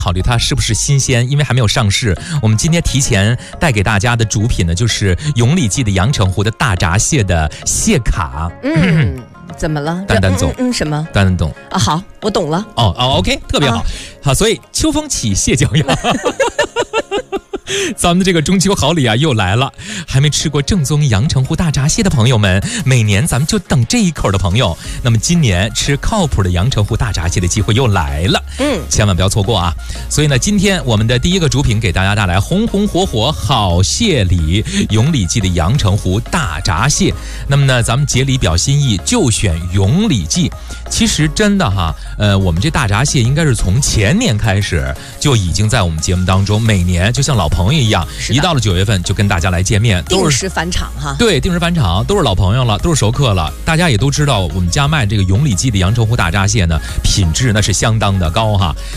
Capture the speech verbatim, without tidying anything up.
考虑它是不是新鲜，因为还没有上市。我们今天提前带给大家的主品呢，就是永礼记的阳澄湖的大闸蟹的蟹卡。 嗯，怎么了？ 丹丹总， 嗯, 嗯什么？ 丹丹懂啊？好，我懂了。 哦哦 ，OK， 特别好，啊、好，所以秋风起，蟹脚痒。咱们的这个中秋好礼啊又来了，还没吃过正宗阳澄湖大闸蟹的朋友们，每年咱们就等这一口的朋友，那么今年吃靠谱的阳澄湖大闸蟹的机会又来了，嗯，千万不要错过啊！所以呢，今天我们的第一个主品给大家带来红红火火好蟹礼，永礼记的阳澄湖大闸蟹。那么呢，咱们节礼表心意，就选永礼记。其实真的哈，呃，我们这大闸蟹应该是从前年开始就已经在我们节目当中，每年就像老朋友一样，一到了九月份就跟大家来见面， 定时返场哈。 对，定时返场，都是老朋友了，都是熟客了。大家也都知道，我们家卖这个永礼记的阳澄湖大闸蟹呢，品质那是相当的高哈。